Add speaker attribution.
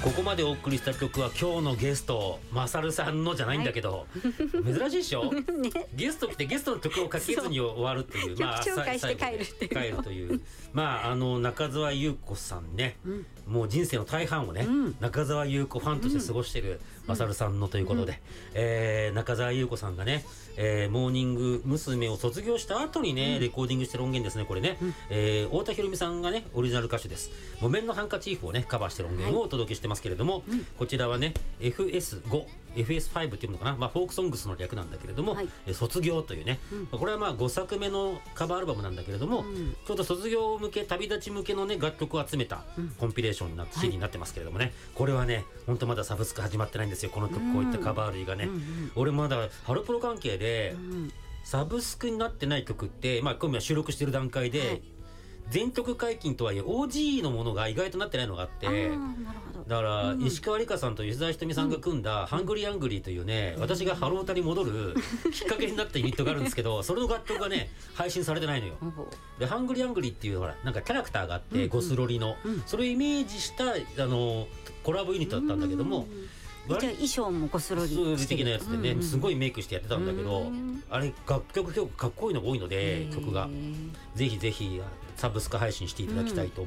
Speaker 1: ここまでお送りした曲は今日のゲストマサルさんのじゃないんだけど、珍しいでしょ、ゲスト来てゲストの曲をかけずに終わるっていう、
Speaker 2: 曲紹介して帰るっていう
Speaker 1: 帰るという中澤裕子さんね、もう人生の大半をね、中澤裕子ファンとして過ごしてるマサルさんのということで、中澤裕子さんがね、モーニング娘。を卒業した後にね、レコーディングしてる音源ですね、これね、太田裕美さんがねオリジナル歌手です。木綿のハンカチーフをねカバーしてる音源をお届けしてますけれども、こちらはね FS5、FS5 っていうのかな、フォークソングスの略なんだけれども、卒業というね、これは5作目のカバーアルバムなんだけれども、ちょうど卒業向け旅立ち向けのね楽曲を集めたコンピレーションになって CD になってますけれどもね、これはね本当まだサブスク始まってないんですよ、この曲。こういったカバー類がね、俺まだハロプロ関係で、サブスクになってない曲って、今は収録してる段階で、全曲解禁とはいえ OG のものが意外となってないのがあって、だから石川理香さんと吉沢ひとみさんが組んだハングリーアングリーというね、私がハロータに戻るきっかけになったユニットがあるんですけど、それの楽曲がね配信されてないのよ。でハングリーアングリーっていうほらなんかキャラクターがあって、ゴスロリの、それをイメージしたコラボユニットだったんだけども、
Speaker 2: じゃあ衣装もゴスロリ
Speaker 1: 的なやつでね、すごいメイクしてやってたんだけど、あれ楽曲結構かっこいいのが多いので、曲がぜひぜひサブスク配信していただきたいと